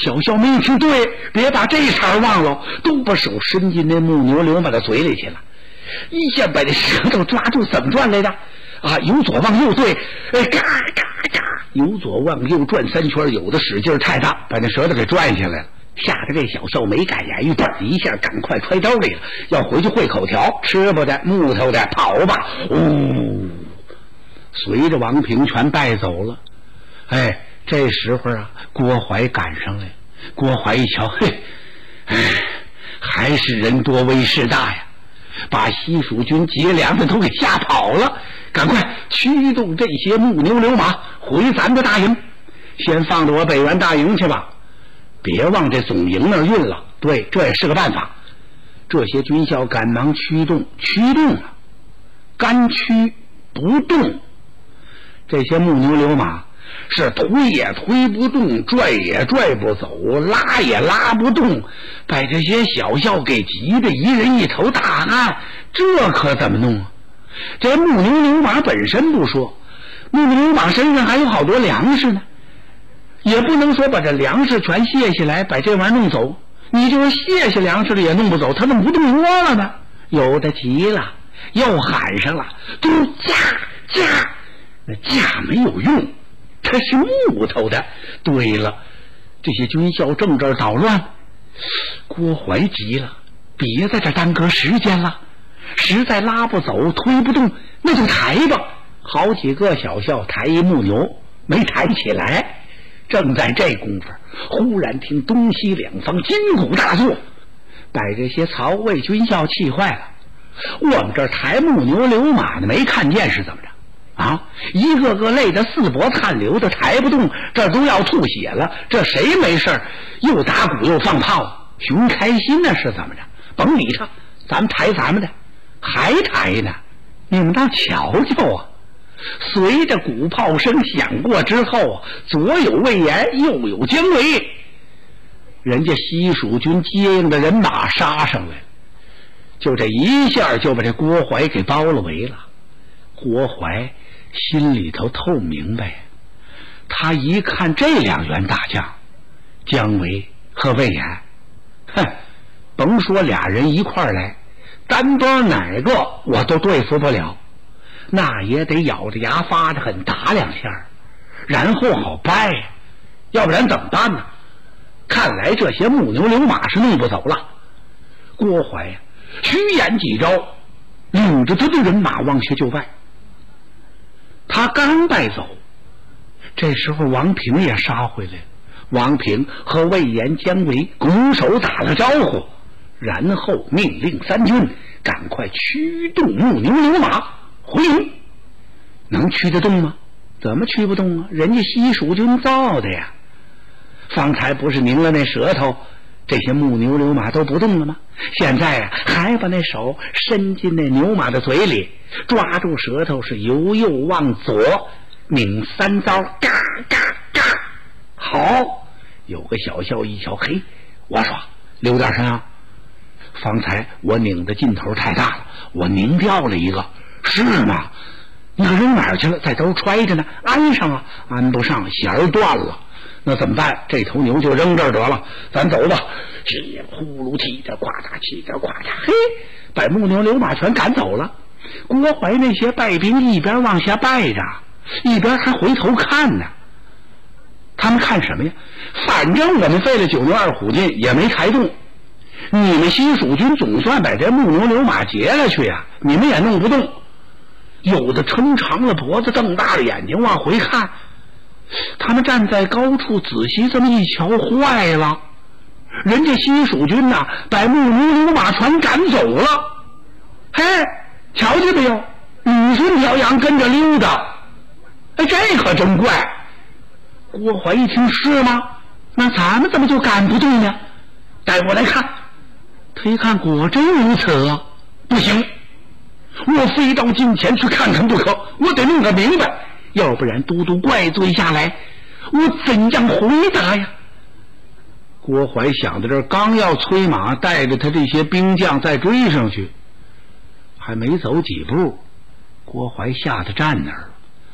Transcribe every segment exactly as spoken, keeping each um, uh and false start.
小校们一听，对，别把这茬忘了，都把手伸进那木牛流马的嘴里去了，一下把这舌头抓住，怎么转来的啊？由左往右，对，哎，嘎嘎嘎，由左往右转三圈，有的使劲太大，把那舌头给转下来了，吓得这小校没敢言语，嘣一下赶快揣兜里了，要回去会口条，吃不的木头的跑吧，呜，随着王平全带走了。哎，这时候啊，郭槐赶上来，郭槐一瞧，嘿，哎，还是人多威势大呀，把西蜀军劫粮的都给吓跑了，赶快驱动这些木牛流马回咱的大营，先放到我北原大营去吧，别往这总营那儿运了。对，这也是个办法。这些军校赶忙驱动，驱动啊，干驱不动。这些木牛流马是推也推不动，拽也拽不走，拉也拉不动，把这些小校给急得一人一头大汗，这可怎么弄啊？这木牛流马本身不说，木牛流马身上还有好多粮食呢，也不能说把这粮食全卸下来把这玩意儿弄走，你就是卸下粮食了也弄不走，他怎么不动窝了呢？有的急了，又喊上了，都架架，那架没有用，它是木头的。对了，这些军校正这儿捣乱，郭槐急了，别在这耽搁时间了，实在拉不走推不动，那就抬吧。好几个小校抬一木牛没抬起来，正在这功夫，忽然听东西两方金鼓大作，把这些曹魏军校气坏了。我们这儿抬木牛流马的没看见是怎么着啊？一个个累得四脖汗流的抬不动，这都要吐血了，这谁没事又打鼓又放炮，熊开心呢是怎么着？甭理他，咱们抬咱们的，还抬呢，你们倒瞧瞧啊！随着鼓炮声响过之后，左有魏延，右有姜维，人家西蜀军接应的人马杀上来了，就这一下就把这郭槐给包了围了。郭槐心里头透明白，他一看这两员大将姜维和魏延，哼，甭说俩人一块儿来，单端哪个我都对付不了，那也得咬着牙发着狠打两下，然后好掰，要不然怎么办呢？看来这些木牛流马是弄不走了。郭槐呀，虚言几招，领着他的人马往下就败。他刚败走，这时候王平也杀回来了。王平和魏延、姜维拱手打了招呼，然后命令三军赶快驱动木牛流马回营。能驱得动吗？怎么驱不动啊？人家西蜀军造的呀。方才不是拧了那舌头，这些木牛流马都不动了吗？现在啊，还把那手伸进那牛马的嘴里，抓住舌头，是由右往左拧三招，嘎嘎嘎。好，有个小校一瞧，嘿，我说留点神啊！方才我拧的劲头太大了，我拧掉了一个。是吗？你可扔哪儿去了？在兜揣着呢，安上啊！安不上，弦儿断了。那怎么办？这头牛就扔这儿得了，咱走吧。是呼噜气着，呱嗒气着，呱嗒，嘿，把木牛流马全赶走了。郭槐那些败兵一边往下败着，一边还回头看呢。他们看什么呀？反正我们费了九牛二虎劲也没抬动，你们西蜀军总算把这木牛流马劫了去呀、啊，你们也弄不动。有的撑长了脖子，瞪大了眼睛往回看。他们站在高处仔细这么一瞧，坏了，人家西蜀军呐、啊，把木牛流马全赶走了。嘿，瞧见没有？雨顺条羊跟着溜达。哎，这可真怪。郭槐一听，是吗？那咱们怎么就赶不动呢？带我来看。他一看，果真如此啊！不行，我非到近前去看看不可，我得弄个明白，要不然都督怪罪下来，我怎样回答呀？郭槐想到这儿，刚要催马带着他这些兵将再追上去，还没走几步，郭槐吓得站那儿了，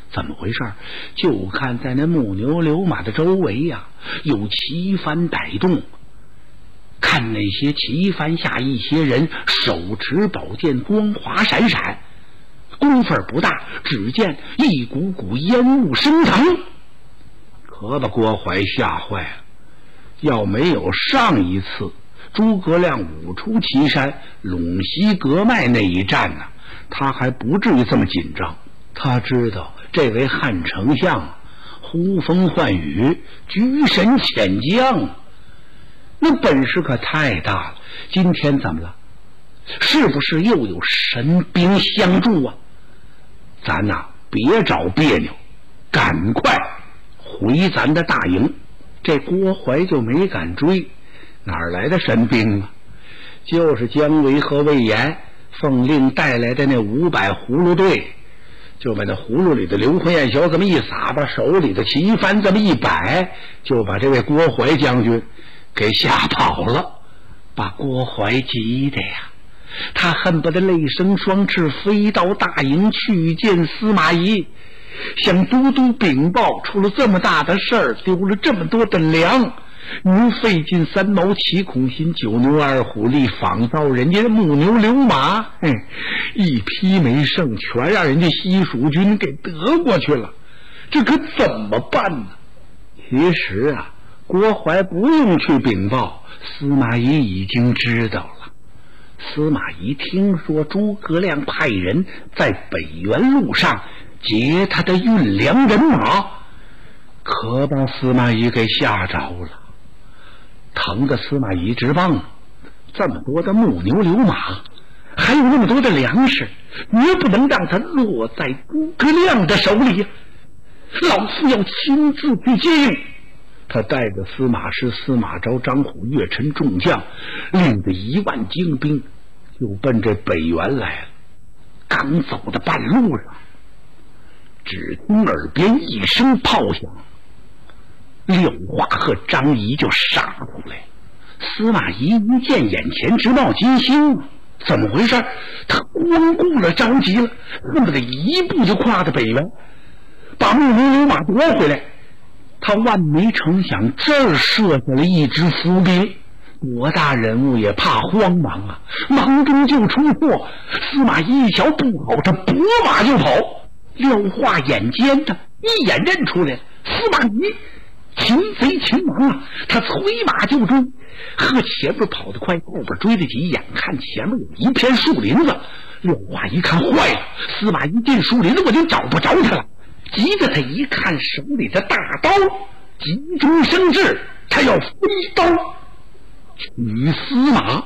怎么回事？就看在那木牛流马的周围呀、啊，有旗幡摆动。看那些旗幡下一些人手持宝剑，光华闪闪。功夫不大，只见一股股烟雾升腾，可把郭淮吓坏了。要没有上一次诸葛亮舞出祁山陇西割脉那一战呢、啊，他还不至于这么紧张。他知道这位汉丞相呼风唤雨，居神潜将，那本事可太大了。今天怎么了？是不是又有神兵相助啊？咱呐、啊，别找别扭，赶快回咱的大营。这郭淮就没敢追，哪儿来的神兵啊？就是姜维和魏延奉令带来的那五百葫芦队，就把那葫芦里的硫磺焰硝这么一撒，把手里的旗幡这么一摆，就把这位郭淮将军给吓跑了。把郭淮急的呀，他恨不得泪生双翅，飞到大营去见司马懿，向都督禀报出了这么大的事儿，丢了这么多的粮，您费尽三毛七孔心，九牛二虎力，仿造人家的木牛流马，嘿，一匹没剩，全让人家西蜀军给得过去了，这可怎么办呢？其实啊，郭淮不用去禀报，司马懿已经知道了。司马懿听说诸葛亮派人在北原路上劫他的运粮人马，可把司马懿给吓着了。疼的司马懿直棒，这么多的木牛流马，还有那么多的粮食，绝不能让他落在诸葛亮的手里呀！老夫要亲自去接应。他带着司马师、司马昭、张虎、岳辰众将，领着一万精兵，就奔这北原来了。刚走到半路上，只听耳边一声炮响，廖化和张仪就杀出来。司马懿一见眼前直冒金星，怎么回事？他光顾了着急了，恨不得一步就跨到北原，把木牛流马夺回来。他万没成想，这儿设下了一支伏兵，多大人物也怕慌忙啊，忙中就出错。司马懿一瞧不好，他拨马就跑。廖化眼尖的一眼认出来了，司马懿擒贼擒王啊！他催马就追，和前面跑得快，后边追得急，眼看前面有一片树林子，廖化一看坏了，司马懿进树林子我就找不着他了。急得他一看手里的大刀，急中生智，他要飞刀取司马。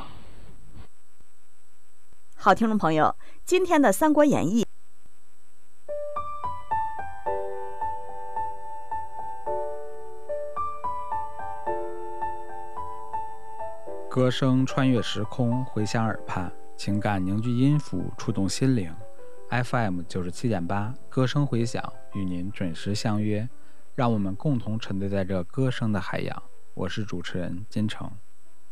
好，听众朋友，今天的《三国演义》 歌声穿越时空，回响耳畔，情感凝聚音符，触动心灵。F M 九十七点八，歌声回响，与您准时相约，让我们共同沉醉在这歌声的海洋。我是主持人金城。